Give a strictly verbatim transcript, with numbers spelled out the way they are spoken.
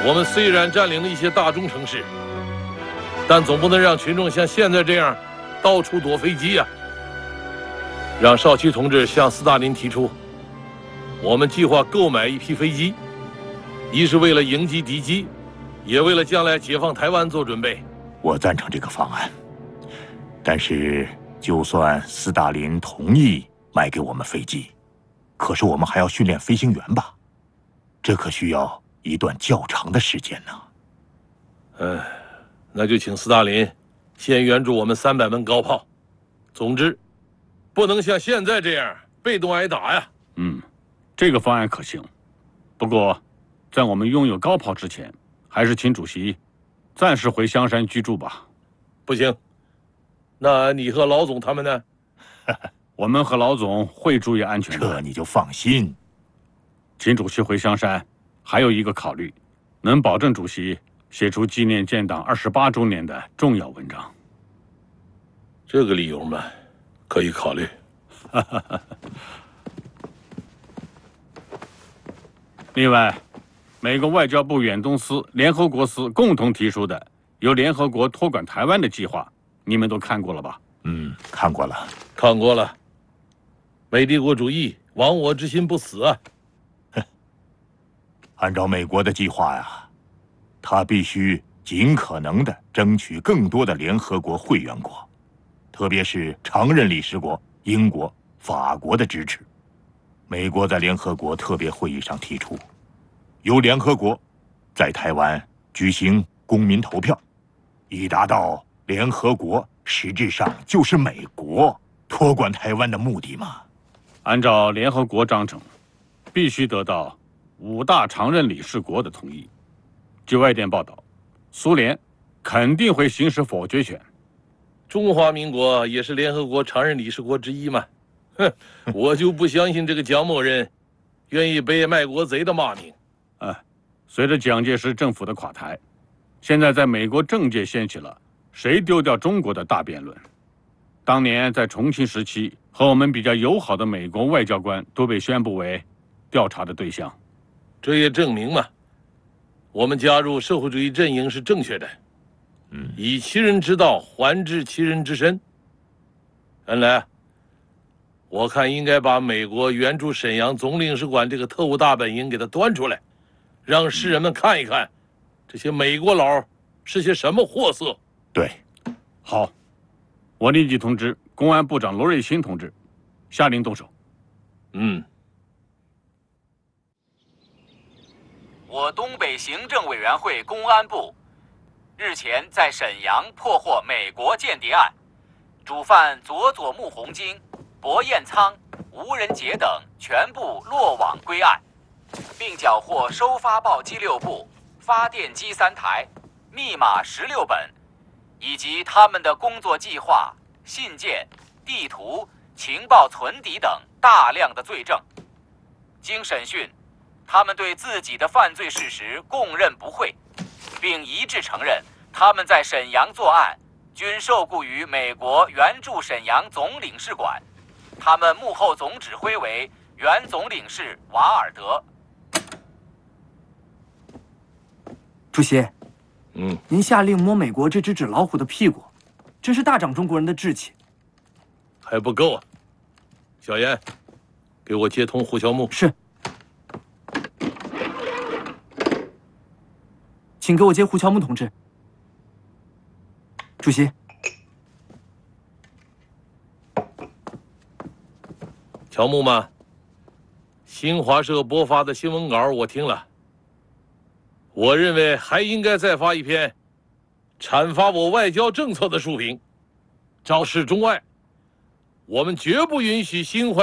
我们虽然占领了一些大中城市，但总不能让群众像现在这样到处躲飞机呀、啊。让少奇同志向斯大林提出，我们计划购买一批飞机，一是为了迎击敌机，也为了将来解放台湾做准备。 我赞成这个方案，但是就算斯大林同意卖给我们飞机，可是我们还要训练飞行员吧？这可需要一段较长的时间呢。 嗯，那就请斯大林先援助我们三百门高炮。总之，不能像现在这样被动挨打呀。 嗯，这个方案可行。不过，在我们拥有高炮之前，还是请主席暂时回香山居住吧。 不行，那你和老总他们呢？ 我们和老总会注意安全的。 这你就放心。 请主席回香山，还有一个考虑，能保证主席写出纪念建党二十八周年的重要文章。 这个理由嘛，可以考虑。 另外，美国外交部远东司、联合国司共同提出的由联合国托管台湾的计划，你们都看过了吧？ 嗯，看过了， 看过了。美帝国主义亡我之心不死啊！ 按照美国的计划呀，他必须尽可能的争取更多的联合国会员国，特别是常任理事国英国、法国的支持。美国在联合国特别会议上提出，由联合国在台湾举行公民投票，以达到联合国实质上就是美国托管台湾的目的嘛。 按照联合国章程，必须得到五大常任理事国的同意。据外电报道，苏联肯定会行使否决权。 中华民国也是联合国常任理事国之一嘛。哼，我就不相信这个蒋某人愿意背卖国贼的骂名。 啊，随着蒋介石政府的垮台，现在在美国政界掀起了谁丢掉中国的大辩论。当年在重庆时期和我们比较友好的美国外交官都被宣布为调查的对象。 这也证明嘛，我们加入社会主义阵营是正确的。 嗯， 以其人之道还治其人之身。原来，我看应该把美国援助沈阳总领事馆这个特务大本营给它端出来，让世人们看一看，这些美国佬是些什么货色。 对， 好，我立即通知公安部长罗瑞卿同志，下令动手。 嗯。 我东北行政委员会公安部日前在沈阳破获美国间谍案，主犯佐佐木宏金、薄彦仓、吴仁杰等全部落网归案，并缴获收发报机六部、发电机三台、密码十六本，以及他们的工作计划、信件、地图、情报存底等大量的罪证。经审讯，他们对自己的犯罪事实供认不讳，并一致承认他们在沈阳作案均受雇于美国援助沈阳总领事馆，他们幕后总指挥为原总领事瓦尔德。 主席， 嗯， 您下令摸美国这只纸老虎的屁股，真是大长中国人的志气。 还不够啊！小严，给我接通胡乔木。 是。请给我接胡乔木同志。主席， 乔木吗？新华社播发的新闻稿我听了，我认为还应该再发一篇阐发我外交政策的书评，昭示中外，我们绝不允许新怀